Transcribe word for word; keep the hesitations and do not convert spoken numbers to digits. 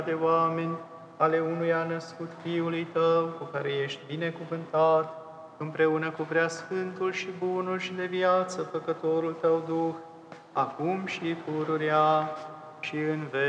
de oameni, ale unuia născut Fiului Tău, cu care ești binecuvântat, împreună cu Preasfântul și Bunul și de viață Făcătorul Tău Duh, acum și pururea și în veci.